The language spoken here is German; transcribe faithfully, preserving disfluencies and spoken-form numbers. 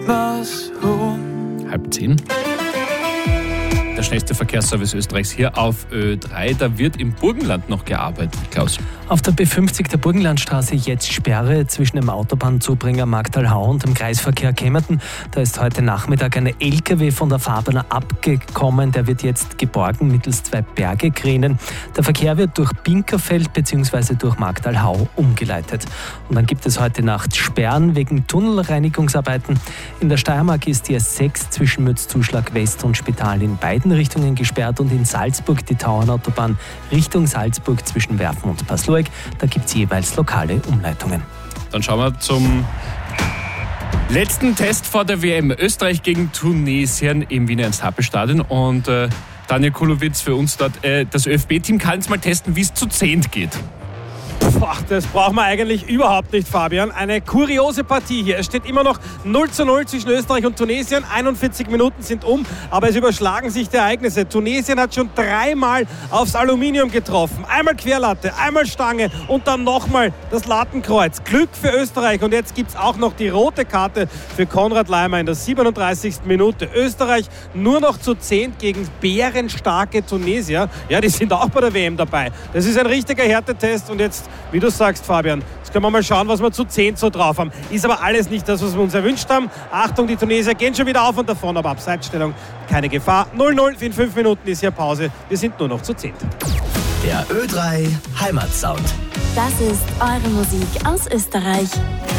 was home. Halb zehn. Der schnellste Verkehrsservice Österreichs hier auf Ö drei. Da wird im Burgenland noch gearbeitet, Klaus. Auf der B fünfzig der Burgenlandstraße jetzt Sperre zwischen dem Autobahnzubringer Magdalhau und dem Kreisverkehr Kemmerton. Da ist heute Nachmittag ein L K W von der Fahrbahn abgekommen. Der wird jetzt geborgen mittels zwei Bergekränen. Der Verkehr wird durch Binkerfeld bzw. durch Magdalhau umgeleitet. Und dann gibt es heute Nacht Sperren wegen Tunnelreinigungsarbeiten. In der Steiermark ist die S sechs zwischen Mützzuschlag West und Spital in beiden Richtungen gesperrt und in Salzburg die Tauernautobahn Richtung Salzburg zwischen Werfen und Paslueck. Da gibt es jeweils lokale Umleitungen. Dann schauen wir zum letzten Test vor der W M. Österreich gegen Tunesien im Wiener Ernst-Happel-Stadion. Und äh, Daniel Kulowitz für uns dort. Äh, das ÖFB-Team kann jetzt mal testen, wie es zu zehnt geht. Boah, das brauchen wir eigentlich überhaupt nicht, Fabian. Eine kuriose Partie hier. Es steht immer noch null zu null zwischen Österreich und Tunesien. einundvierzig Minuten sind um, aber es überschlagen sich die Ereignisse. Tunesien hat schon dreimal aufs Aluminium getroffen. Einmal Querlatte, einmal Stange und dann nochmal das Lattenkreuz. Glück für Österreich. Und jetzt gibt es auch noch die rote Karte für Konrad Laimer in der siebenunddreißigsten Minute. Österreich nur noch zu zehnt gegen bärenstarke Tunesier. Ja, die sind auch bei der W M dabei. Das ist ein richtiger Härtetest und jetzt, wie du sagst, Fabian, jetzt können wir mal schauen, was wir zu zehn so drauf haben. Ist aber alles nicht das, was wir uns erwünscht haben. Achtung, die Tunesier gehen schon wieder auf und davon, aber Abseitsstellung, keine Gefahr. null null, in fünf Minuten ist hier Pause. Wir sind nur noch zu zehnt. Der Ö drei Heimatsound. Das ist eure Musik aus Österreich.